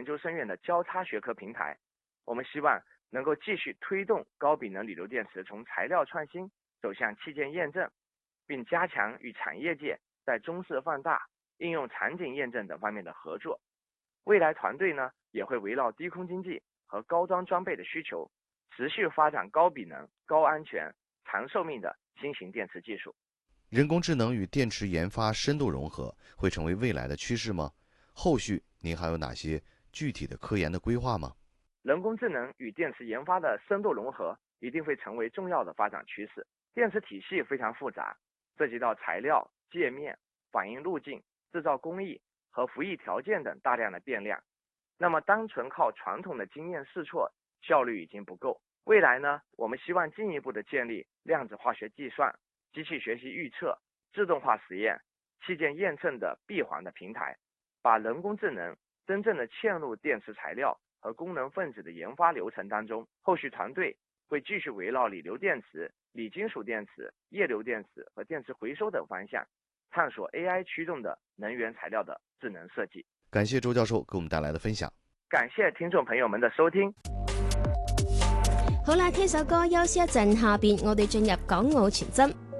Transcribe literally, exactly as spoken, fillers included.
研究生院的交叉学科平台。我们希望能够继续推动高比能锂流电池从材料创新走向器件验证，并加强与产业界在中视放大、应用场景验证等方面的合作。未来团队呢也会围绕低空经济和高端装备的需求，持续发展高比能、高安全、长寿命的新型电池技术。 人工智能与电池研发深度融合会成为未来的趋势吗？后续您还有哪些具体的科研的规划吗？ 人工智能与电池研发的深度融合一定会成为重要的发展趋势。电池体系非常复杂，涉及到材料、界面、反应路径、制造工艺和服役条件等大量的变量。那么单纯靠传统的经验试错效率已经不够。未来呢，我们希望进一步的建立量子化学计算、机器学习预测、自动化实验、器件验证的闭环的平台，把人工智能真正的嵌入电池材料和功能分子的研发流程当中。后续团队会继续围绕锂流电池、锂金属电池、液流电池和电池回收等方向，探索 A I 驱动的能源材料的智能设计。 感谢周教授给我们带来的分享。 感謝聽眾朋友們的收聽。 好啦，聽首歌休息一陣，下邊我哋進入港澳傳真。